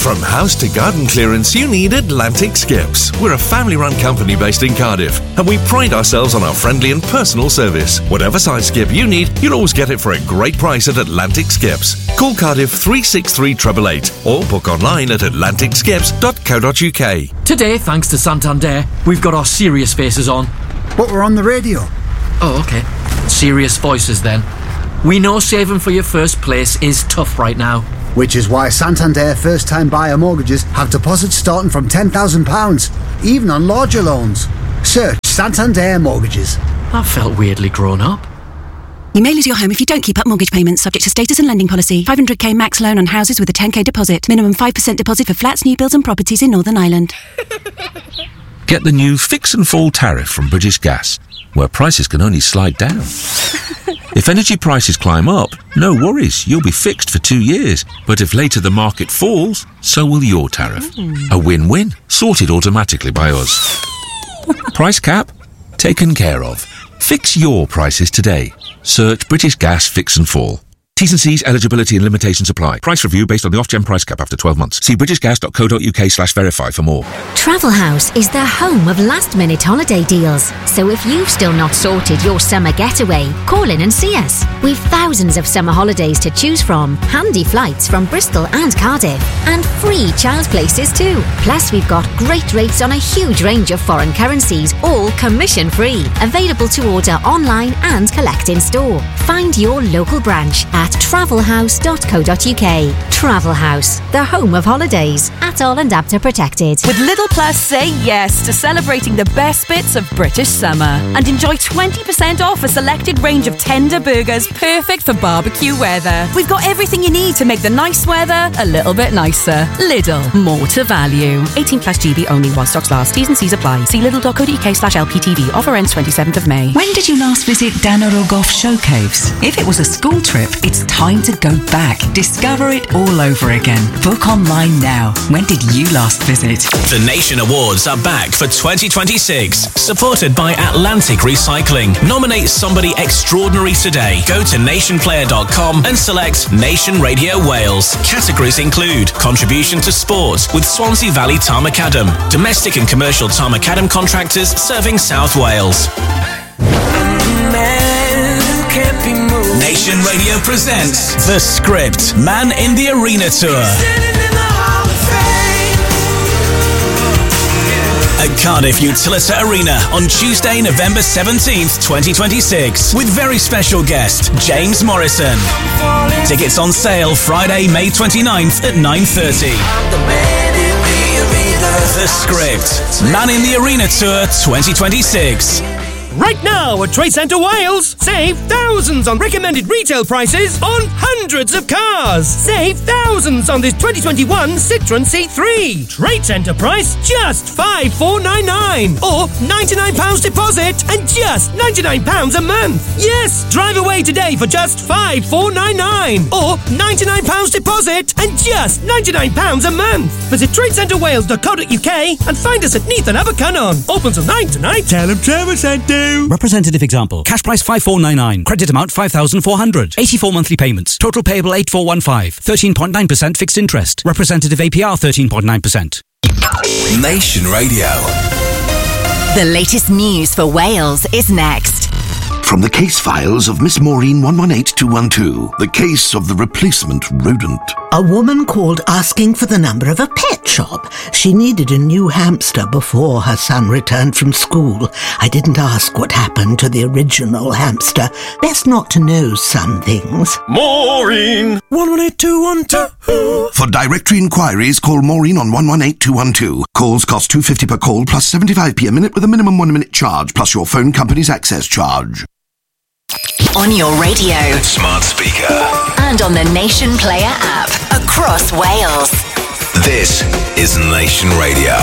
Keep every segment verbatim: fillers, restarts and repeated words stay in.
From house to garden clearance, you need Atlantic Skips. We're a family-run company based in Cardiff, and we pride ourselves on our friendly and personal service. Whatever size skip you need, you'll always get it for a great price at Atlantic Skips. Call Cardiff three six three eight eight eight or book online at atlantic skips dot co dot uk. Today, thanks to Santander, we've got our serious faces on. But we're on the radio. Oh, OK. Serious voices, then. We know saving for your first place is tough right now. Which is why Santander first-time buyer mortgages have deposits starting from ten thousand pounds, even on larger loans. Search Santander Mortgages. That felt weirdly grown up. You may lose your home if you don't keep up mortgage payments, subject to status and lending policy. five hundred k max loan on houses with a ten k deposit. Minimum five percent deposit for flats, new builds and properties in Northern Ireland. Get the new Fix and Fall tariff from British Gas, where prices can only slide down. If energy prices climb up, no worries, you'll be fixed for two years. But if later the market falls, so will your tariff. Mm. A win-win, sorted automatically by us. Price cap? Taken care of. Fix your prices today. Search British Gas Fix and Fall. T's and C's, eligibility and limitations apply. Price review based on the off-gen price cap after twelve months. See british gas dot co dot uk slash verify for more. Travel House is the home of last-minute holiday deals. So if you've still not sorted your summer getaway, call in and see us. We've thousands of summer holidays to choose from, handy flights from Bristol and Cardiff, and free child places too. Plus, we've got great rates on a huge range of foreign currencies, all commission-free. Available to order online and collect in store. Find your local branch at travel house dot co dot uk. Travel House, the home of holidays. Atoll and Apter protected. With Lidl Plus, say yes to celebrating the best bits of British summer and enjoy twenty percent off a selected range of tender burgers perfect for barbecue weather. We've got everything you need to make the nice weather a little bit nicer. Lidl, more to value. eighteen plus G B only while stocks last. T's and C's apply. See lidl dot co dot uk slash L P T V. Offer ends twenty-seventh of May. When did you last visit Danorogoff Show Caves? If it was a school trip, it's time to go back. Discover it all over again. Book online now. When did you last visit? The Nation Awards are back for twenty twenty-six. Supported by Atlantic Recycling. Nominate somebody extraordinary today. Go to nation player dot com and select Nation Radio Wales. Categories include contribution to sport with Swansea Valley Tarmacadam, domestic and commercial Tarmacadam contractors serving South Wales. Nation Radio presents The Script, Man in the Arena Tour. At Cardiff Utilita Arena on Tuesday, November seventeenth, twenty twenty-six, with very special guest, James Morrison. Tickets on sale Friday, May twenty-ninth at nine thirty. The Script, Man in the Arena Tour twenty twenty-six. Right now at Trade Centre Wales, save thousands on recommended retail prices on hundreds of cars. Save thousands on this twenty twenty-one Citroën C three. Trade Centre price just five thousand four hundred ninety-nine or ninety-nine pounds deposit and just ninety-nine pounds a month. Yes, drive away today for just five thousand four hundred ninety-nine or ninety-nine pounds deposit and just ninety-nine pounds a month. Visit trade centre wales dot co dot uk and find us at Neath and Abercunnon. Open till nine tonight. Tell them Trevor sent you. Representative example. Cash price five thousand four hundred ninety-nine. Credit amount five thousand four hundred. eighty-four monthly payments. Total payable eight thousand four hundred fifteen. thirteen point nine percent fixed interest. Representative A P R thirteen point nine percent. Nation Radio. The latest news for Wales is next. From the case files of Miss Maureen one one eight two one two, the case of the replacement rodent. A woman called asking for the number of a pet shop. She needed a new hamster before her son returned from school. I didn't ask what happened to the original hamster. Best not to know some things. Maureen! one one eight two one two. For directory inquiries, call Maureen on one one eight two one two. Calls cost two pounds fifty per call plus seventy-five p a minute with a minimum one minute charge plus your phone company's access charge. On your radio, smart speaker, and on the Nation Player app across Wales. This is Nation Radio.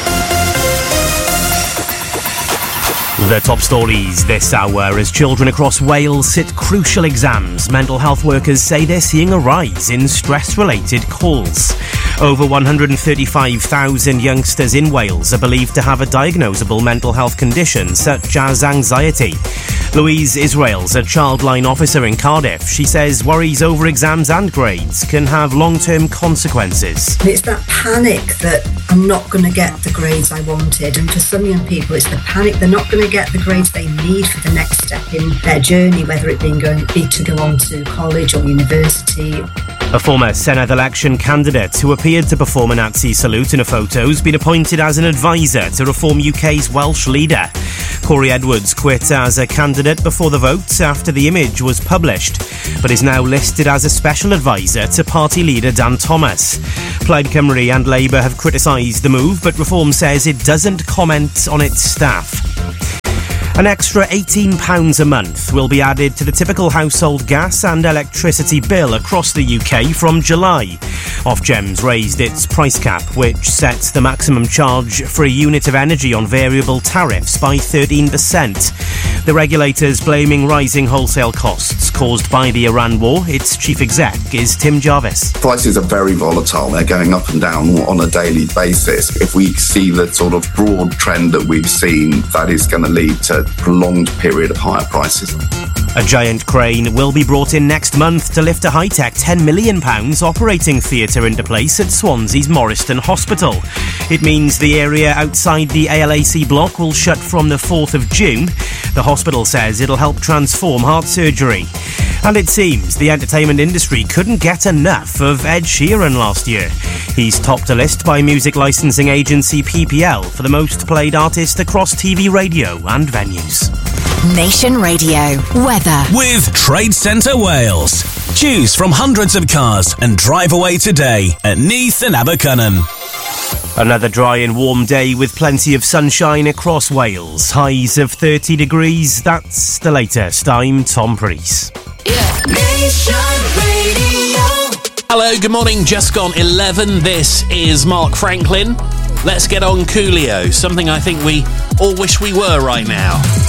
The top stories this hour as children across Wales sit crucial exams. Mental health workers say they're seeing a rise in stress-related calls. Over one hundred thirty-five thousand youngsters in Wales are believed to have a diagnosable mental health condition, such as anxiety. Louise Israel's a childline officer in Cardiff. She says worries over exams and grades can have long-term consequences. It's that panic that I'm not going to get the grades I wanted, and for some young people it's the panic they're not going to get the grades they need for the next step in their journey, whether it being going be to go on to college or university. A former Senedd election candidate who appeared to perform a Nazi salute in a photo has been appointed as an advisor to Reform U K's Welsh leader. Corey Edwards quit as a candidate before the vote after the image was published, but is now listed as a special advisor to party leader Dan Thomas. Plaid Cymru and Labour have criticised the move, but Reform says it doesn't comment on its staff. An extra eighteen pounds a month will be added to the typical household gas and electricity bill across the U K from July. Ofgem's raised its price cap, which sets the maximum charge for a unit of energy on variable tariffs by thirteen percent. The regulator's blaming rising wholesale costs caused by the Iran war. Its chief exec is Tim Jarvis. Prices are very volatile. They're going up and down on a daily basis. If we see the sort of broad trend that we've seen, that is going to lead to prolonged period of higher prices. A giant crane will be brought in next month to lift a high-tech ten million pounds operating theatre into place at Swansea's Morriston Hospital. It means the area outside the A L A C block will shut from the fourth of June. The hospital says it'll help transform heart surgery. And it seems the entertainment industry couldn't get enough of Ed Sheeran last year. He's topped a list by music licensing agency P P L for the most played artist across T V, radio and venues. Nation Radio weather with Trade Centre Wales. Choose from hundreds of cars and drive away today at Neath and Abercynon. Another dry and warm day with plenty of sunshine across Wales. Highs of thirty degrees. That's the latest. I'm Tom Preece. Hello, good morning. Just gone eleven. This is Mark Franklin. Let's get on Coolio, something I think we all wish we were right now.